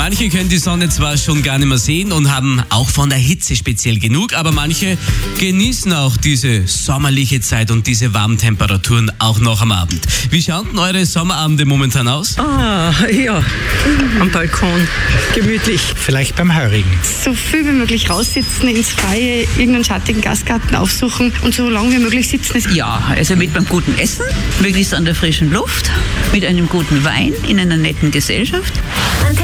Manche können die Sonne zwar schon gar nicht mehr sehen und haben auch von der Hitze speziell genug, aber manche genießen auch diese sommerliche Zeit und diese warmen Temperaturen auch noch am Abend. Wie schauen denn eure Sommerabende momentan aus? Ja, am Balkon, gemütlich. Vielleicht beim Heurigen. So viel wie möglich raussitzen, ins Freie, irgendeinen schattigen Gastgarten aufsuchen und so lange wie möglich sitzen. Ja, also mit beim guten Essen, möglichst an der frischen Luft, mit einem guten Wein, in einer netten Gesellschaft.